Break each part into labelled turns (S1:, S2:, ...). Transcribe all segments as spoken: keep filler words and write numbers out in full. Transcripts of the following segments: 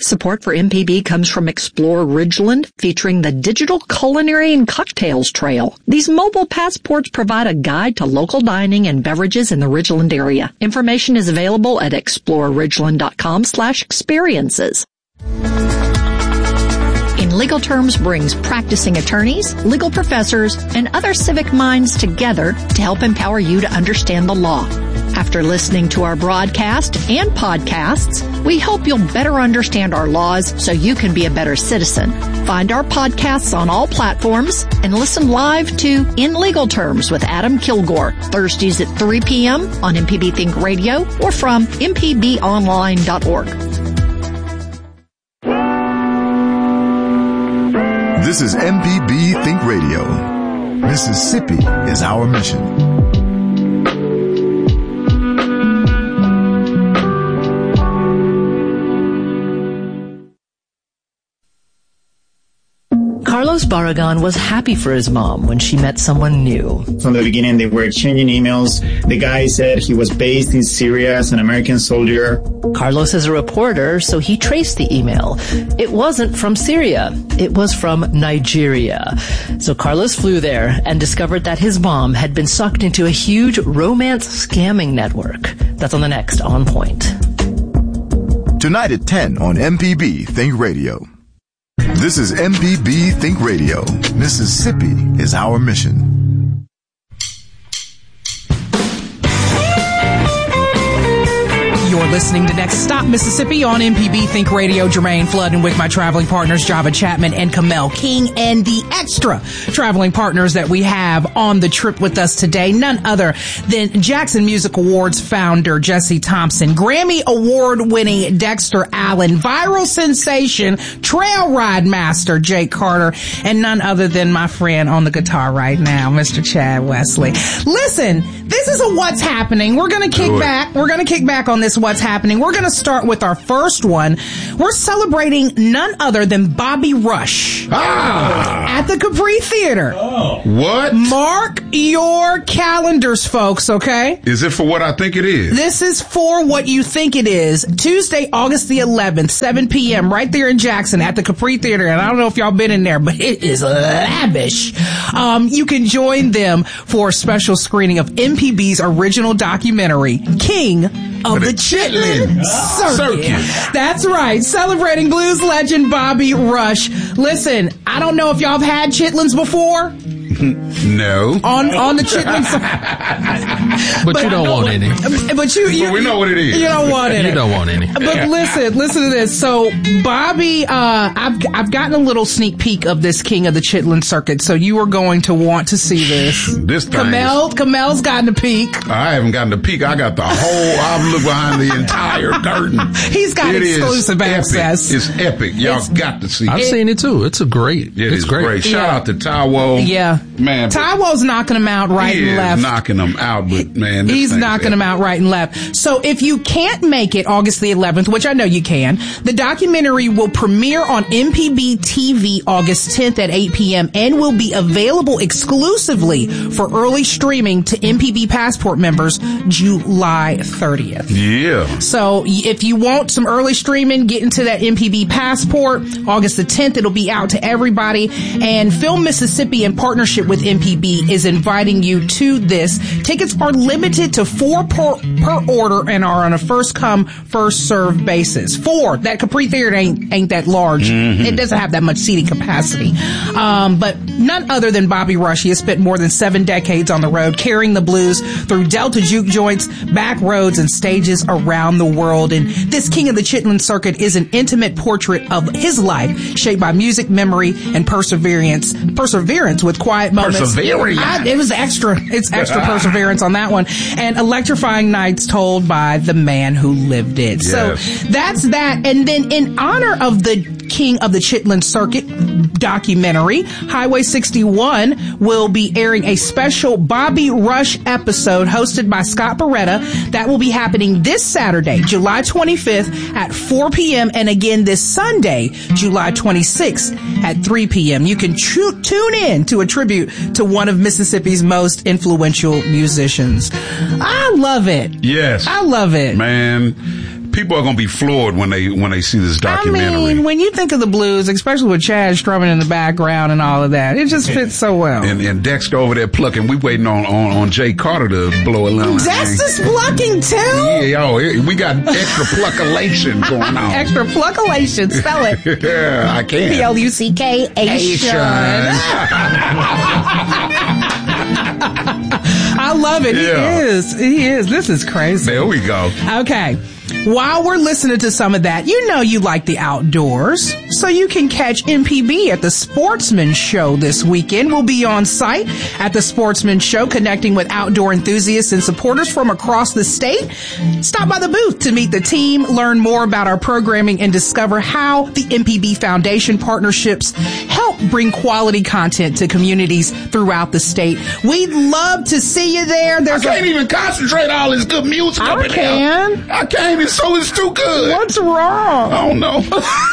S1: Support for M P B comes from Explore Ridgeland, featuring the Digital Culinary and Cocktails Trail. These mobile passports provide a guide to local dining and beverages in the Ridgeland area. Information is available at exploreridgeland.com slash experiences. In Legal Terms brings practicing attorneys, legal professors, and other civic minds together to help empower you to understand the law. After listening to our broadcast and podcasts, we hope you'll better understand our laws so you can be a better citizen. Find our podcasts on all platforms and listen live to In Legal Terms with Adam Kilgore, Thursdays at three p.m. on M P B Think Radio or from m p b online dot org.
S2: This is M P B Think Radio. Mississippi is our mission.
S3: Carlos Barragan was happy for his mom when she met someone new.
S4: From the beginning, they were exchanging emails. The guy said he was based in Syria as an American soldier.
S3: Carlos is a reporter, so he traced the email. It wasn't from Syria. It was from Nigeria. So Carlos flew there and discovered that his mom had been sucked into a huge romance scamming network. That's on the next On Point.
S2: Tonight at ten on M P B Think Radio. This is M P B Think Radio. Mississippi is our mission.
S5: You're listening to Next Stop Mississippi on M P B Think Radio. Jermaine Flood and with my traveling partners Java Chapman and Kamel King, and the extra traveling partners that we have on the trip with us today, none other than Jackson Music Awards founder Jesse Thompson, Grammy Award-winning Dexter Allen, viral sensation trail ride master Jake Carter, and none other than my friend on the guitar right now, Mister Chad Wesley. Listen, this is a What's Happening. We're going to kick back. We're going to kick back on this What's Happening. We're going to start with our first one. We're celebrating none other than Bobby Rush
S6: ah.
S5: at the Capri Theater.
S6: Oh. What?
S5: Mark your calendars, folks, okay?
S6: Is it for what I think it is?
S5: This is for what you think it is. Tuesday, August the eleventh, seven p.m., right there in Jackson at the Capri Theater. And I don't know if y'all been in there, but it is lavish. Um, you can join them for a special screening of M P B's original documentary, King of the Chitlin Circuit. Circuit. That's right. Celebrating blues legend Bobby Rush. Listen, I don't know if y'all have had chitlins before.
S6: No.
S5: On on the chitlins.
S7: but, but you don't want any.
S5: But you, you
S6: but we know what it is.
S5: You don't want any.
S7: You don't want any.
S5: But listen, listen to this. So Bobby, uh, I've I've gotten a little sneak peek of this King of the Chitlin Circuit. So you are going to want to see this.
S6: This thing.
S5: Kamel, is, Kamel's gotten a peek.
S6: I haven't gotten a peek. I got the whole. I've looked behind the entire curtain.
S5: He's got
S6: it
S5: exclusive access.
S6: Epic. It's epic. Y'all it's, got to see.
S7: I've
S6: it.
S7: seen it too. It's a great.
S6: It
S7: it's
S6: is
S7: great.
S6: great. Shout
S5: yeah.
S6: out to Taiwo.
S5: Yeah.
S6: Man,
S5: Taiwo's knocking him out right
S6: he
S5: and left.
S6: Is knocking him out, but man, this
S5: he's knocking him out right and left. So if you can't make it August the eleventh, which I know you can, the documentary will premiere on M P B T V August tenth at eight p.m. and will be available exclusively for early streaming to M P B Passport members July thirtieth.
S6: Yeah.
S5: So if you want some early streaming, get into that M P B Passport. August the tenth, it'll be out to everybody. And Film Mississippi, in partnership with M P B, is inviting you to this. Tickets are limited to four per, per order and are on a first come, first served basis. Four. That Capri Theater ain't ain't that large. Mm-hmm. It doesn't have that much seating capacity. Um, but none other than Bobby Rush. He has spent more than seven decades on the road, carrying the blues through Delta juke joints, back roads, and stages around the world. And this King of the Chitlin Circuit is an intimate portrait of his life, shaped by music, memory, and perseverance. Perseverance with quiet moments.
S6: Perseverance.
S5: I, it was extra. It's extra perseverance on that one. And electrifying nights told by the man who lived it. Yes. So that's that. And then in honor of the King of the Chitlin Circuit documentary, Highway sixty-one will be airing a special Bobby Rush episode hosted by Scott Beretta. That will be happening this Saturday, July twenty-fifth at four p.m. and again this Sunday, July twenty-sixth at three p.m. You can tr- tune in to a tribute to one of Mississippi's most influential musicians. I love it.
S6: Yes.
S5: I love it.
S6: Man. People are going to be floored when they when they see this documentary.
S5: I mean, when you think of the blues, especially with Chad strumming in the background and all of that, it just fits so well.
S6: And, and Dexter over there plucking. We waiting on, on, on Jay Carter to blow a line.
S5: Dexter's plucking too?
S6: Yeah, oh, we got extra pluckalation going on.
S5: Extra pluckalation. Spell it.
S6: Yeah, I can.
S5: P L U C K Asian. I love it.
S6: Yeah.
S5: He is. He is. This is crazy.
S6: There we go.
S5: Okay. While we're listening to some of that, you know you like the outdoors, so you can catch M P B at the Sportsman Show this weekend. We'll be on site at the Sportsman Show, connecting with outdoor enthusiasts and supporters from across the state. Stop by the booth to meet the team, learn more about our programming, and discover how the M P B Foundation partnerships help bring quality content to communities throughout the state. We'd love to see you there. There's
S6: I can't
S5: a-
S6: even concentrate all this good music
S5: I
S6: up in
S5: can.
S6: there. I can't. It's so it's too good.
S5: What's wrong?
S6: I don't know.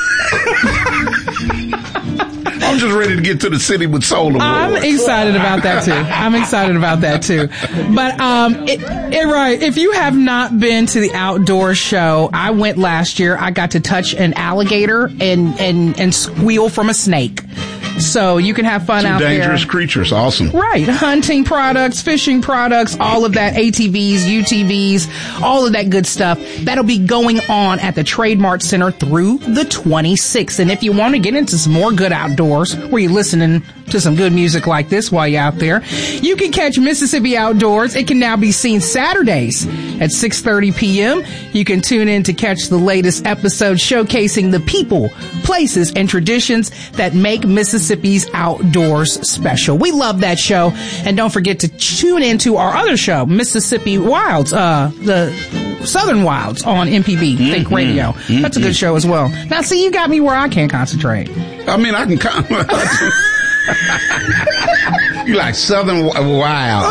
S6: I'm just ready to get to the city with Soul Awards.
S5: I'm excited about that too. I'm excited about that too. But um, it, it, right. If you have not been to the outdoor show, I went last year. I got to touch an alligator and and and squeal from a snake. So you can have fun
S6: Two
S5: out there.
S6: dangerous creatures. Awesome.
S5: Right. Hunting products, fishing products, all of that, A T Vs, U T Vs, all of that good stuff. That'll be going on at the Trade Mart Center through the twenty-sixth. And if you want to get into some more good outdoors, where you're listening to some good music like this while you're out there, you can catch Mississippi Outdoors. It can now be seen Saturdays at six thirty p.m. You can tune in to catch the latest episode showcasing the people, places, and traditions that make Mississippi's outdoors special. We love that show. And don't forget to tune into our other show, Mississippi Wilds, uh, the Southern Wilds on M P B mm-hmm. Think Radio. Mm-hmm. That's a good show as well. Now, see, you got me where I can't concentrate.
S6: I mean, I can kind of... You like Southern Wild.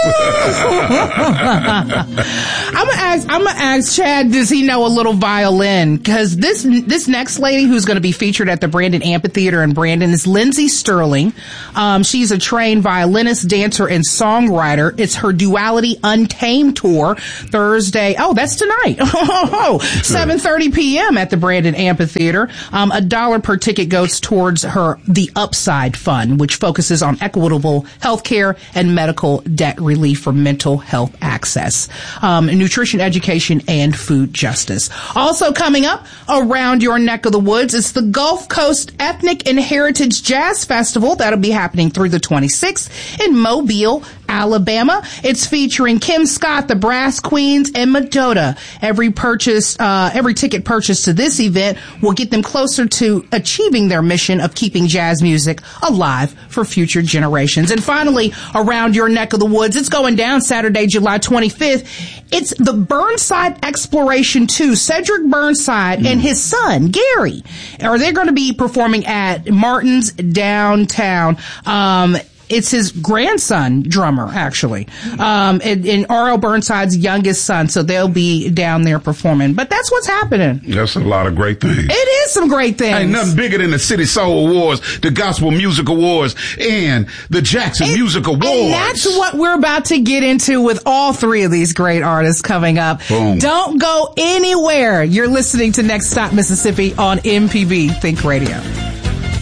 S5: I'm gonna ask. I'm gonna ask Chad. Does he know a little violin? Because this this next lady who's going to be featured at the Brandon Amphitheater in Brandon is Lindsay Sterling. Um, she's a trained violinist, dancer, and songwriter. It's her Duality Untamed tour Thursday. Oh, that's tonight. seven thirty p.m. at the Brandon Amphitheater. Um, a dollar per ticket goes towards her The Upside Fund, which focuses on equitable healthcare and medical debt relief for mental health access, um, nutrition education, and food justice. Also coming up around your neck of the woods is the Gulf Coast Ethnic and Heritage Jazz Festival. That'll be happening through the twenty-sixth in Mobile, Alabama. It's featuring Kim Scott, the Brass Queens, and Madota. Every purchase, uh, every ticket purchased to this event will get them closer to achieving their mission of keeping jazz music alive for future generations. And finally, around your neck of the woods, it's going down Saturday, July twenty-fifth. It's the Burnside Exploration two. Cedric Burnside mm. and his son, Gary, are they going to be performing at Martin's downtown. Um, It's his grandson, drummer, actually, um, and, and R L Burnside's youngest son. So they'll be down there performing. But that's what's happening.
S6: That's a lot of great things.
S5: It is some great things.
S6: Ain't nothing bigger than the City Soul Awards, the Gospel Music Awards, and the Jackson
S5: and,
S6: Music Awards.
S5: And that's what we're about to get into with all three of these great artists coming up.
S6: Boom.
S5: Don't go anywhere. You're listening to Next Stop Mississippi on M P B Think Radio.